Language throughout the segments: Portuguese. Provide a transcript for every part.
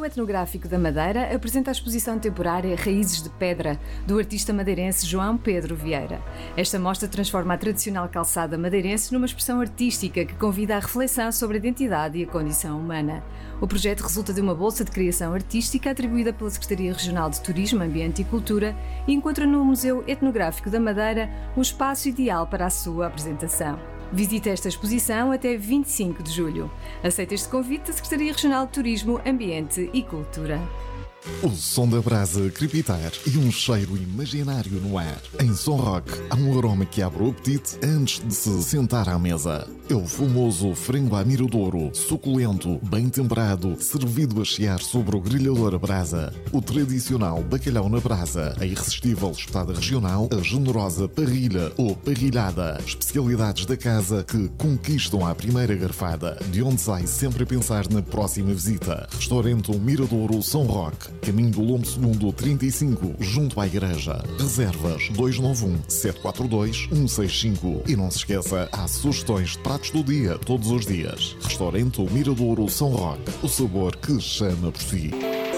Etnográfico da Madeira apresenta a exposição temporária Raízes de Pedra, do artista madeirense João Pedro Vieira. Esta mostra transforma a tradicional calçada madeirense numa expressão artística que convida à reflexão sobre a identidade e a condição humana. O projeto resulta de uma bolsa de criação artística atribuída pela Secretaria Regional de Turismo, Ambiente e Cultura e encontra no Museu Etnográfico da Madeira o espaço ideal para a sua apresentação. Visite esta exposição até 25 de julho. Aceita este convite da Secretaria Regional de Turismo, Ambiente e Cultura. O som da brasa crepitar e um cheiro imaginário no ar. Em Som Rock há um aroma que abre o apetite antes de se sentar à mesa. É o famoso frango à miradouro, suculento, bem temperado, servido a chiar sobre o grelhador a brasa. O tradicional bacalhau na brasa, a irresistível espetada regional, a generosa parrilha ou parrilhada. Especialidades da casa que conquistam à primeira garfada, de onde sai sempre a pensar na próxima visita. Restaurante Miradouro Som Rock, caminho do Lombo Segundo 35, junto à igreja. Reservas 291-742-165. E não se esqueça, há sugestões de pratos do dia, todos os dias. Restaurante Miradouro Som Rock, o sabor que chama por si.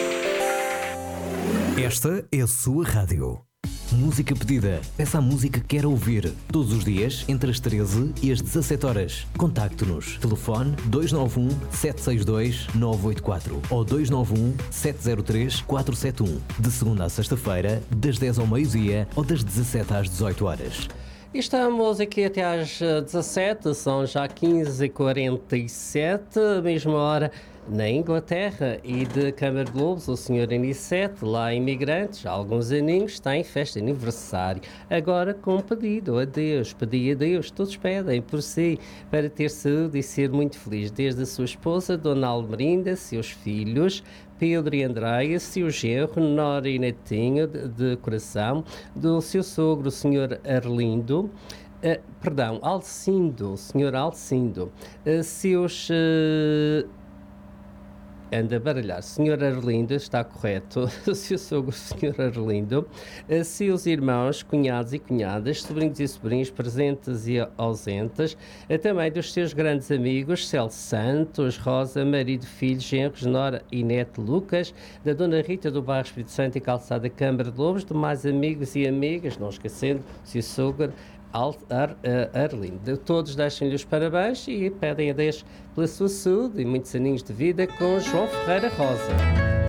Esta é a sua rádio. Música pedida. Peça a música que quer ouvir. Todos os dias, entre as 13 e as 17 horas. Contacte-nos. Telefone 291-762-984 ou 291-703-471. De segunda a sexta-feira, das 10 ao meio-dia ou das 17 às 18 horas. Estamos aqui até às 17, são já 15h47, mesma hora na Inglaterra, e de Câmara de Lobos, o Sr. Anicete, lá Imigrantes, há alguns aninhos, está em festa de aniversário, agora com um pedido a Deus, todos pedem por si, para ter saúde e ser muito feliz, desde a sua esposa, Dona Almerinda, seus filhos, Pedro e Andréia, seu genro, Nora e Netinho, de coração, do seu sogro, o Sr. Arlindo, Alcindo, Sr. Alcindo, seus... anda a baralhar. Sr. Arlindo, está correto, seu sogro, Sr. Arlindo, seus irmãos, cunhados e cunhadas, sobrinhos e sobrinhos, presentes e ausentes, também dos seus grandes amigos, Celso Santos, Rosa, marido, filhos, genros, Nora e neto Lucas, da Dona Rita do Bairro Espírito Santo e Calçada Câmara de Lobos, demais amigos e amigas, não esquecendo, seu sogro, Arlindo. Todos deixam-lhe os parabéns e pedem a Deus pela sua saúde e muitos aninhos de vida com João Ferreira Rosa.